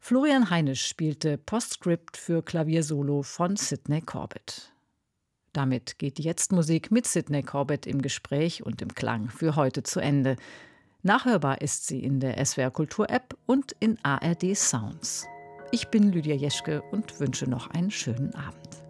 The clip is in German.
Florian Heinisch spielte Postscript für Klaviersolo von Sidney Corbett. Damit geht die Jetzt-Musik mit Sidney Corbett im Gespräch und im Klang für heute zu Ende. Nachhörbar ist sie in der SWR Kultur App und in ARD Sounds. Ich bin Lydia Jeschke und wünsche noch einen schönen Abend.